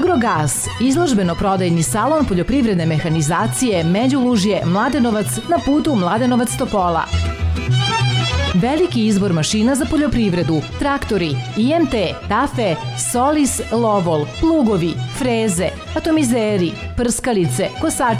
Agrogas, izložbeno-prodajni salon poljoprivredne mehanizacije Međulužje, Mladenovac na putu Mladenovac-Topola. Veliki izbor mašina za poljoprivredu, traktori, IMT, tafe, Solis, Lovol, plugovi, freze, atomizeri, prskalice, kosači